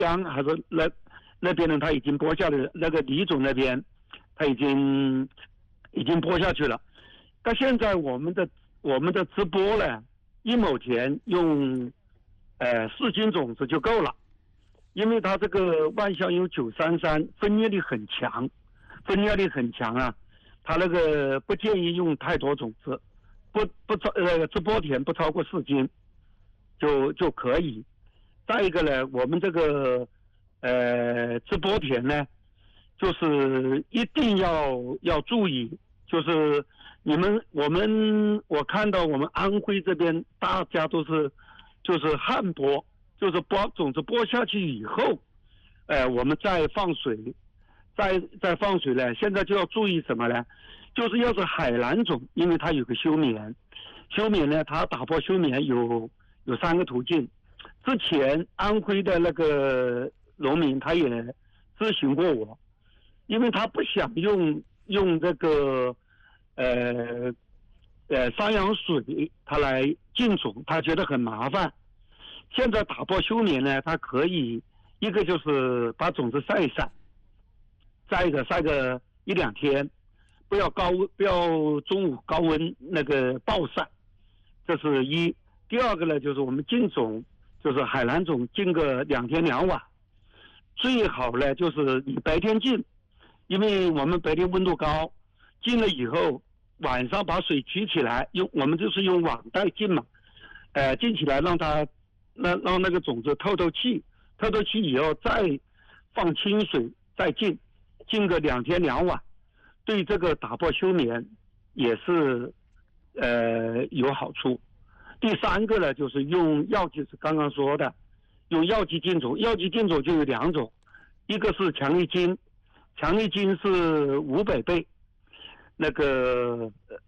江还是那边呢，他已经播下了，那个李总那边他已经播下去了。但现在我们的直播呢，1亩田用4斤种子就够了，因为它这个万象有933分叶力很强啊，它那个不建议用太多种子，直播田不超过4斤就可以。再一个呢，我们这个直播田呢，就是一定要注意，就是我看到我们安徽这边大家都是就是旱播，就是种子播下去以后，我们再放水，再放水呢，现在就要注意什么呢？就是要是海南种，因为它有个休眠呢，它打破休眠有3个途径。之前安徽的那个农民他也咨询过我，因为他不想用这个山羊水他来浸种，他觉得很麻烦。现在打破休眠呢，它可以一个就是把种子晒一晒，再一个晒个1-2天，不要中午高温那个暴晒，这是一。第二个呢，就是我们浸种，就是海南种浸个2天2晚，最好呢就是你白天浸，因为我们白天温度高，浸了以后晚上把水举起来，我们就是用网袋浸嘛，浸起来让那个种子透气以后再放清水再浸个2天2晚，对这个打破休眠也是有好处。第3个呢，就是用药剂，是刚刚说的，用药剂浸种。药剂浸种就有2种，一个是强力金是500倍，那个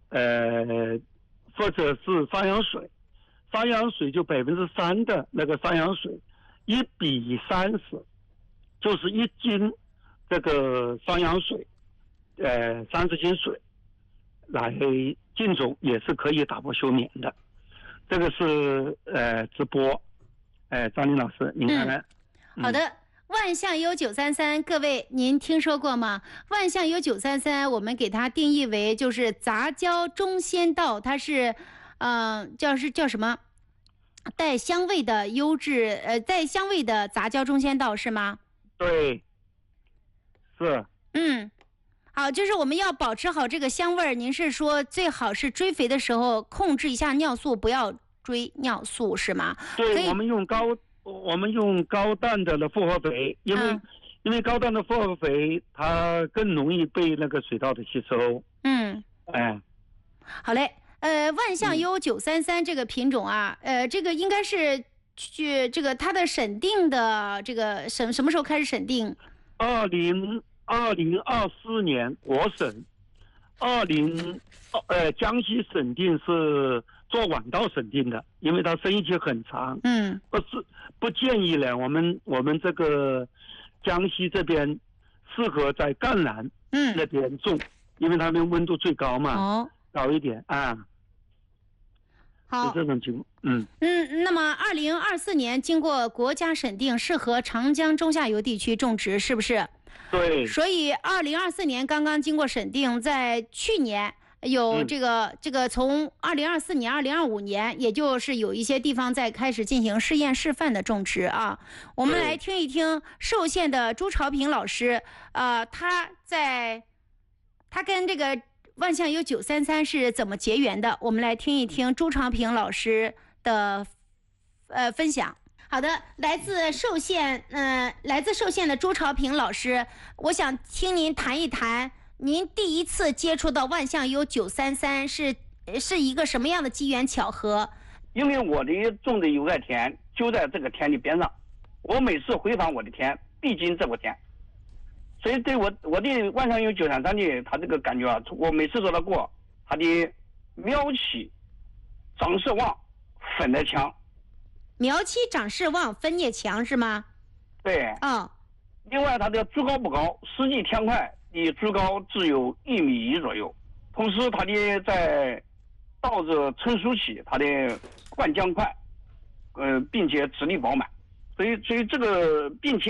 或者是山羊水就3%的那个山羊水，1比30，就是1斤这个山羊水，30斤水来浸种也是可以打破休眠的。这个是直播，张琳老师，您看看。 好的，万象优933，各位您听说过吗？万象优933，我们给它定义为就是杂交中仙稻，它是叫什么？带香味的优质带香味的杂交中仙稻是吗？ 对，是。 好，就是我们要保持好这个香味儿。您是说最好是追肥的时候控制一下尿素，不要追尿素是吗？ 对，我们用高氮的复合肥，因为高氮的复合肥它更容易被那个水稻的吸收。 好嘞，万象优933这个品种啊，这个应该是这个它的审定的这个什么时候开始审定 ？2024年国审江西审定是做晚稻审定的，因为它生育期很长。不建议呢，我们这个江西这边适合在赣南那边种，因为它那边温度最高嘛，高一点啊。 好， 这种情况。 那么2024年经过国家审定，适合长江中下游地区种植，是不是？ 对。 所以2024年刚刚经过审定，在去年有这个从2024年、2025年，也就是有一些地方在开始进行试验示范的种植啊。我们来听一听寿县的朱朝平老师，他跟这个万象优933是怎么结缘的？我们来听一听朱朝平老师的分享。好的，来自寿县的朱朝平老师，我想听您谈一谈，您第一次接触到万象优933是一个什么样的机缘巧合？ 因为我的种的有个田就在这个田的边上，我每次回访我的田必经这个田，所以对我的万象优933的它这个感觉啊，我每次做到过，它的苗起长势旺，分的强。 苗期长势旺，分叶强是吗？ 对。另外它的株高不高，实际田块的株高只有1.1米左右，同时它的在稻子成熟期，它的灌浆快，并且籽粒饱满，所以这个并且